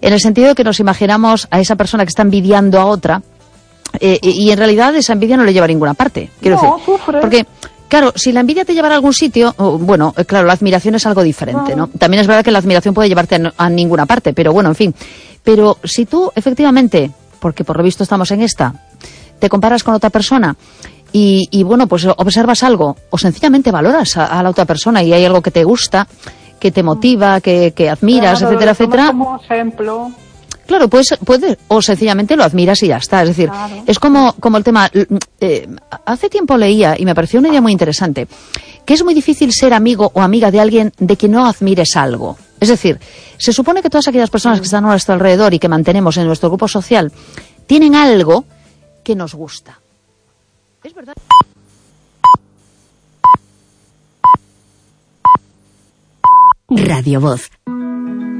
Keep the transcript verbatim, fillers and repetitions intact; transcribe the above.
en el sentido de que nos imaginamos a esa persona que está envidiando a otra, eh, y, y en realidad esa envidia no le lleva a ninguna parte. Quiero no, decir, sufre. porque, claro, si la envidia te llevara a algún sitio, oh, bueno, eh, claro, la admiración es algo diferente, ¿no? También es verdad que la admiración puede llevarte a, no, a ninguna parte, pero bueno, en fin. Pero si tú, efectivamente, porque por lo visto estamos en esta, te comparas con otra persona y, y bueno, pues observas algo, o sencillamente valoras a, a la otra persona y hay algo que te gusta, que te motiva, que, que admiras, claro, etcétera, etcétera. Como ejemplo. Claro, pues puede, o sencillamente lo admiras y ya está. Es decir, Claro. es como, como el tema. Eh, hace tiempo leía, y me pareció una idea muy interesante, que es muy difícil ser amigo o amiga de alguien de que no admires algo. Es decir, se supone que todas aquellas personas que están a nuestro alrededor y que mantenemos en nuestro grupo social tienen algo que nos gusta. Es verdad. Radio Voz.